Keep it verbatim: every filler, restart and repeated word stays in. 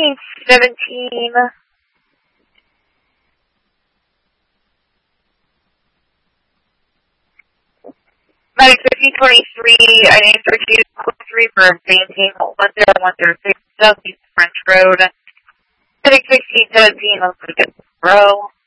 fifteen seventeen. Medic fifteen twenty-three, I named thirty-eight three for maintain one zero one zero six Southeast French Road. Medic sixteen seventeen, let's get row.